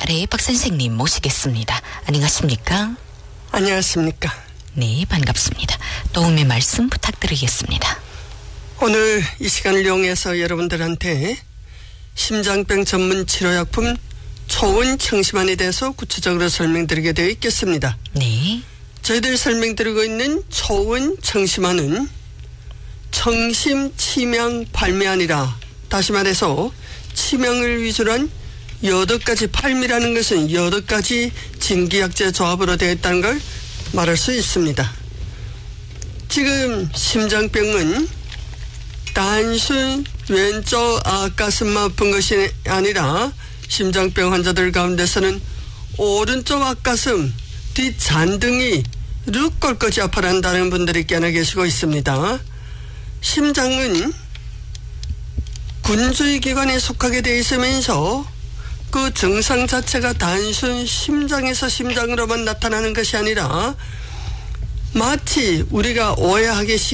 말의 박 선생님 모시겠습니다. 안녕하십니까? 안녕하십니까? 네, 반갑습니다. 도움의 말씀 부탁드리겠습니다. 오늘 이 시간을 이용해서 여러분들한테 심장병 전문 치료약품 초운 청심환에 대해서 구체적으로 설명드리게 되어 있겠습니다. 네. 저희들 설명드리고 있는 초운 청심환은 청심 치명 발미아니라, 다시 말해서 치명을 위주로 한 8가지, 발미라는 것은 8가지 진기약재 조합으로 되어 있다는 걸 말할 수 있습니다. 지금 심장병은 단순 왼쪽 앞가슴만 아픈 것이 아니라 심장병 환자들 가운데서는 오른쪽 앞가슴, 뒷잔등이 룩골까지 아파한다는 분들이 꽤나 계시고 있습니다. 심장은 군주의 기관에 속하게 되어 있으면서 그 증상 자체가 단순 심장에서 심장으로만 나타나는 것이 아니라 마치 우리가 오해하기